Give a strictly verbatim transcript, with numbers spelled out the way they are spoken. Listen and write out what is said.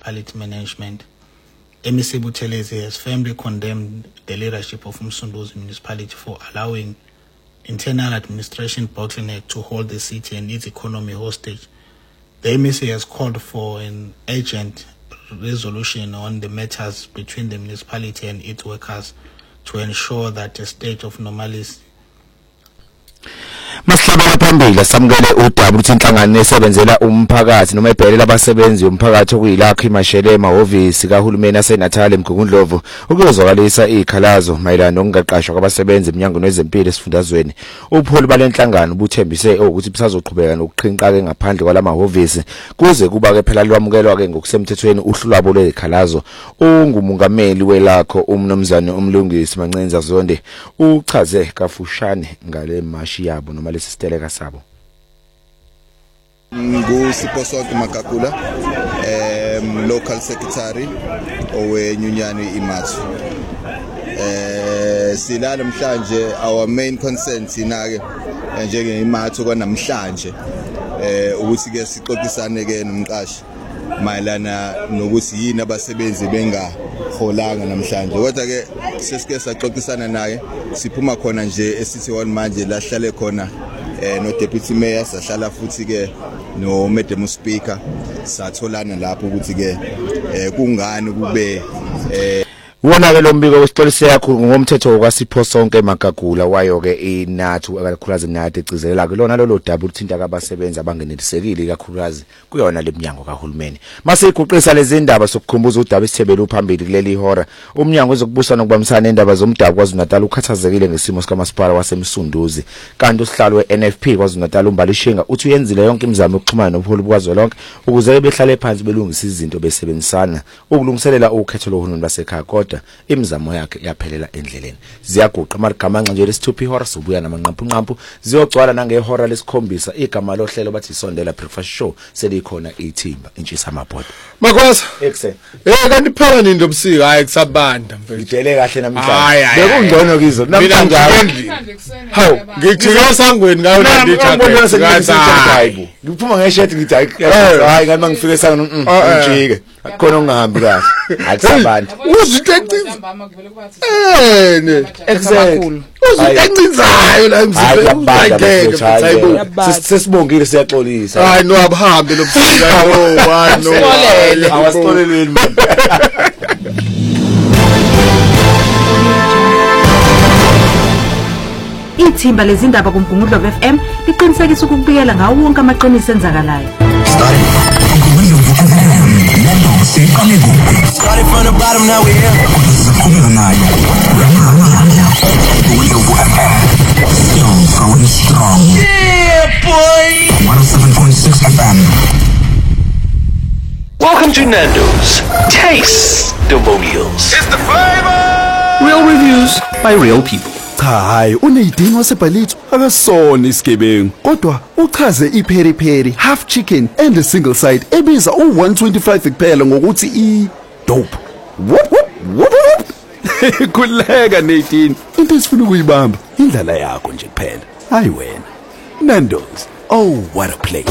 municipality management. M E C Buthelezi has firmly condemned the leadership of Msunduzi municipality for allowing internal administration bottleneck to hold the city and its economy hostage. The M E C has called for an urgent resolution on the matters between the municipality and its workers to ensure that a state of normalcy. Masihlabela phambili samukele udaba ukuthi inhlangano esebenzela umphakathi noma ibhelela abasebenzi umphakathi okuyilakho imashele emahhovisi kahulumeni aseNatal eMgungundlovu ukuzwakalisa izikhalazo mayelana nokungaqashwa kwabasebenzi eMnyangweni wezempilo esifundazweni. Ubuholi balenhlangano buthembise ukuthi busazoqhubeka nokuqhinqa ngaphandle kwalamahhovisi kuze kuba ke phela lwamukelwa ke ngokusemthethweni uhlulabo lezikhalazo. Ungumongameli welakho umnomzane umlungisi Mancenza Zonde uchaze kafushane ngale mashi yabo noma lesi siteleka sabo. NguSiphosonke Makakula, um, local secretary owenyunyane iMathu. Eh sila namhlanje our main concern sinake njenge iMathu kwanamhlanje eh ukuthi ke sixoxisane ke nomqashi mayelana nokuthi yini abasebenzi bengaholanga namhlanje. Kodwa ke sesike saxoxisana naye siphuma khona nje esithi one manje la hlale khona eh no deputy mayor sahlala futhi ke no madam speaker satholana lapho ukuthi ke eh kungani kube eh wona ke lo mbiko wesixolise yakho ngomthetho wokwaSiphosonke Magagula wayo ke iNathu akakhulazi nathi ecizelela ke lona lolo daba uthinta kabasebenzi abangenelisekile kakhulukazi kuyona leminyango kahulumeni. Mase iguqisa lezi indaba sokukhumbuza udaba isithebele uphambili kuleli hora umnyango wezokubusa nokubambisana indaba zomdabu kwaZulu-Natal ukhathazekile ngesimo sikamasipala waseMsunduzi kanti usihlalo weN F P kwaZulu-Natal uMbalishenga uthi uyenzile yonke imizamo yokuxhumana nobuholi bukazwelonke ukuze behlale phansi belungisa izinto besebenzisana ukulungiselela ukhetho lohulumeni basekhaya kodwa imizamo yakhe yaphelela endleleni. Ziyaguqa amagamanxa nje lesithupha ihora sobuya namanqampu nqampu ziyogcwala nangehora lesikhombisa igama lohlelo bathi sondela breakfast show selikhona ithimba intshisa amabhodo Makhosa ekseni eh kanti phela nindo busika hayi kusabanda mfethu ngidele kahle namhlanje bekungcono kizo namhlanje hawu ngijika sangweni ngayo ndithi hayi ngiphuma ngesheti ngithi hayi kanti mangifike sangweni ngijike khona ungahambi kahle akusabanda uzitecinza eh ne ekseni uzitecinzayo la emzimbe ayike hayibo sesibongile siyaxolisa hayi no abahambe lo busika no wano awasixolelweni Ithimba lezindaba kuMgungundlovu F M liqinisekisa ukubikela ngawo wonke amaqiniso enzakalayo. Started from the bottom, now we're here. Still going strong. Yeah, boy. one oh seven point six F M. Welcome to Nando's. Taste the meals. It's the flavor. Real reviews by real people. Cha hayi uneyidingo wasebhalitho akasona isigebengu kodwa uchaze ipheri pheri half chicken and a single side ebiza u one twenty-five kuphela ngokuthi I dope. What what what kuleka nineteen into esifuna ukuyibamba indlela yakho nje kuphela hayi wena Nando's. Oh what a place.